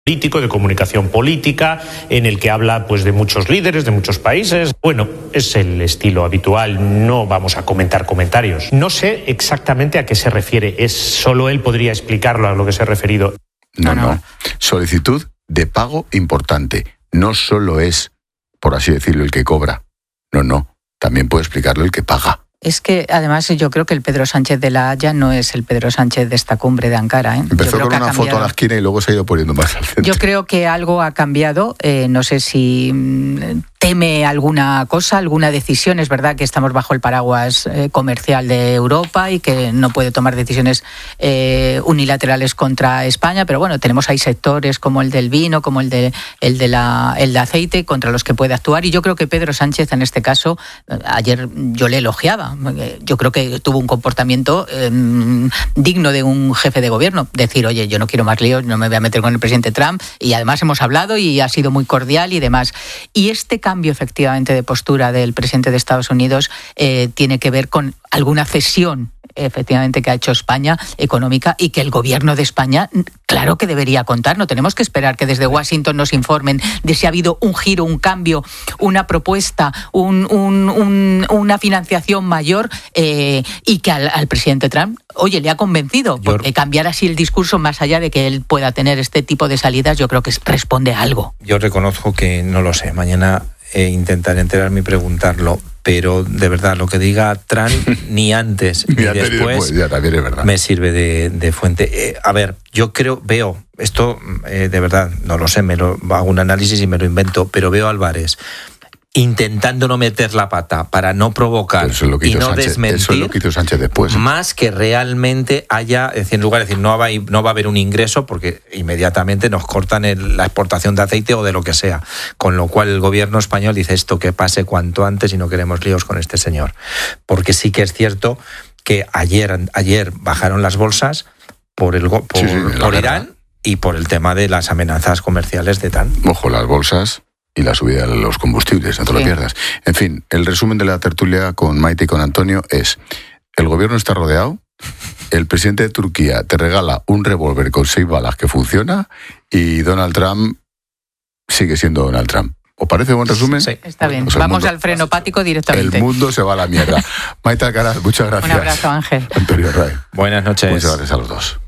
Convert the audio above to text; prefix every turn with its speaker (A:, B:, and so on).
A: político, de comunicación política, en el que habla pues de muchos líderes, de muchos países. Bueno, es el estilo habitual, no vamos a comentar comentarios. No sé exactamente a qué se refiere, es solo él podría explicarlo a lo que se ha referido.
B: No. Solicitud de pago importante. No solo es, por así decirlo, el que cobra. No. También puede explicarlo el que paga.
C: Es que, además, yo creo que el Pedro Sánchez de la Haya no es el Pedro Sánchez de esta cumbre de Ankara.
B: Empezó con una foto a la esquina y luego se ha ido poniendo más al centro.
C: Yo creo que algo ha cambiado. No sé si teme alguna cosa, alguna decisión. Es verdad que estamos bajo el paraguas comercial de Europa y que no puede tomar decisiones unilaterales contra España, pero bueno, tenemos ahí sectores como el del vino, como el de aceite, contra los que puede actuar. Y yo creo que Pedro Sánchez, en este caso, ayer yo le elogiaba. Yo creo que tuvo un comportamiento digno de un jefe de gobierno. Decir, oye, yo no quiero más líos, no me voy a meter con el presidente Trump, y además hemos hablado y ha sido muy cordial y demás. Y este cambio, efectivamente, de postura del presidente de Estados Unidos tiene que ver con alguna cesión, efectivamente, que ha hecho España económica, y que el gobierno de España, claro que debería contar. No tenemos que esperar que desde Washington nos informen de si ha habido un giro, un cambio, una propuesta, una financiación mayor, y que al presidente Trump, oye, le ha convencido, porque cambiar así el discurso, más allá de que él pueda tener este tipo de salidas, yo creo que responde a algo.
D: Yo reconozco que no lo sé. Mañana intentaré enterarme y preguntarlo, pero de verdad, lo que diga Trump, ni antes ni después,
B: ya también es verdad,
D: me sirve de fuente. A ver, yo veo, esto de verdad, no lo sé, hago un análisis y me lo invento, pero veo a Álvarez intentando no meter la pata para no provocar y no desmentir.
B: Eso es lo que hizo Sánchez después.
D: Más que realmente haya, es decir, en lugar de decir no va a haber un ingreso, porque inmediatamente nos cortan la exportación de aceite o de lo que sea. Con lo cual el gobierno español dice esto que pase cuanto antes y no queremos líos con este señor. Porque sí que es cierto que ayer bajaron las bolsas por Irán y por el tema de las amenazas comerciales de TAN.
B: Ojo, las bolsas y la subida de los combustibles, no te lo pierdas. En fin, el resumen de la tertulia con Maite y con Antonio es: el gobierno está rodeado, el presidente de Turquía te regala un revólver con 6 balas que funciona, y Donald Trump sigue siendo Donald Trump. ¿Os parece buen resumen?
C: Sí, está bien. Vamos al frenopático directamente.
B: El mundo se va a la mierda. Maite Alcaraz, muchas gracias.
C: Un abrazo, Ángel.
B: Antonio Ray.
D: Buenas noches.
B: Muchas gracias a los dos.